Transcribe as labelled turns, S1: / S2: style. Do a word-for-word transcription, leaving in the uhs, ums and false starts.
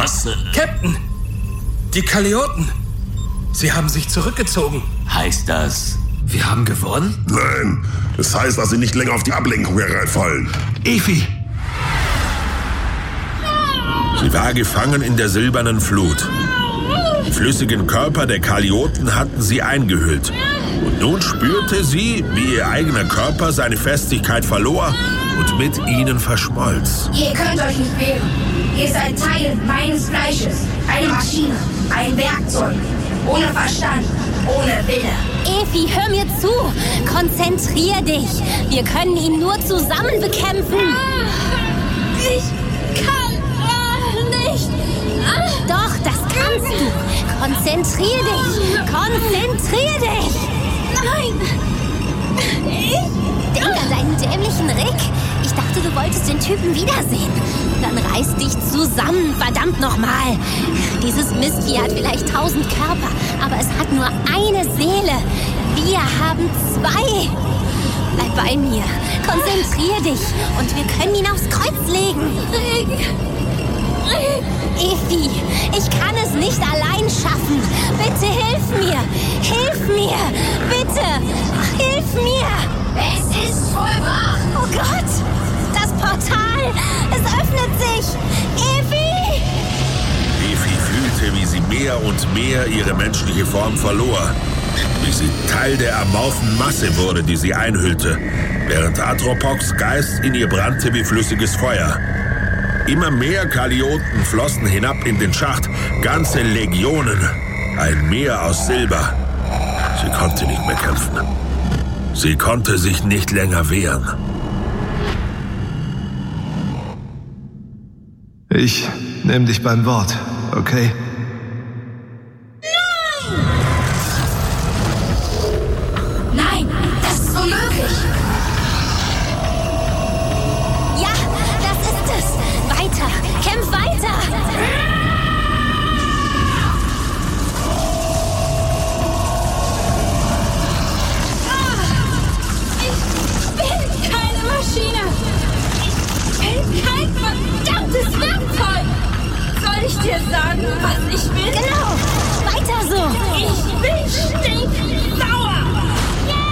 S1: Was? Äh,
S2: Captain! Die Kaleoten! Sie haben sich zurückgezogen.
S1: Heißt das...
S2: Wir haben gewonnen?
S3: Nein, das heißt, dass sie nicht länger auf die Ablenkung hereinfallen.
S2: Efi!
S4: Sie war gefangen in der silbernen Flut. Die flüssigen Körper der Kaleoten hatten sie eingehüllt. Und nun spürte sie, wie ihr eigener Körper seine Festigkeit verlor und mit ihnen verschmolz.
S5: Ihr könnt euch nicht wehren. Ihr seid Teil meines Fleisches. Eine Maschine, ein Werkzeug. Ohne Verstand, ohne Wille.
S6: Efi, hör mir zu. Konzentrier dich. Wir können ihn nur zusammen bekämpfen.
S7: Ich kann äh, nicht. Ah.
S6: Doch, das kannst du. Konzentrier dich. Konzentrier dich.
S7: Nein. Ich...
S6: Denk an deinen dämlichen Rick. Ich dachte, du wolltest den Typen wiedersehen. Dann reiß dich zusammen, verdammt nochmal. Dieses Mistvieh hat vielleicht tausend Körper, aber es hat nur eine Seele. Wir haben zwei. Bleib bei mir. Konzentrier dich und wir können ihn aufs Kreuz legen.
S7: Rick. Rick.
S6: Efi, ich kann es nicht allein schaffen. Bitte hilf mir. Hilf mir. Bitte. Hilf mir.
S5: Es ist vollbracht.
S6: Oh Gott. Das Portal. Es öffnet sich. Efi.
S4: Efi fühlte, wie sie mehr und mehr ihre menschliche Form verlor. Wie sie Teil der amorphen Masse wurde, die sie einhüllte, während Atropoks Geist in ihr brannte wie flüssiges Feuer. Immer mehr Kaleoten flossen hinab in den Schacht, ganze Legionen, ein Meer aus Silber. Sie konnte nicht mehr kämpfen. Sie konnte sich nicht länger wehren.
S8: Ich nehm dich beim Wort, okay?
S5: Nein, das ist unmöglich.
S6: Ja, das ist es. Weiter. Kämpf weiter.
S7: Ich bin keine Maschine. Ich bin kein verdammtes Werkzeug. Soll ich dir sagen, was ich will?
S6: Genau. Weiter so.
S7: Ich bin stinkend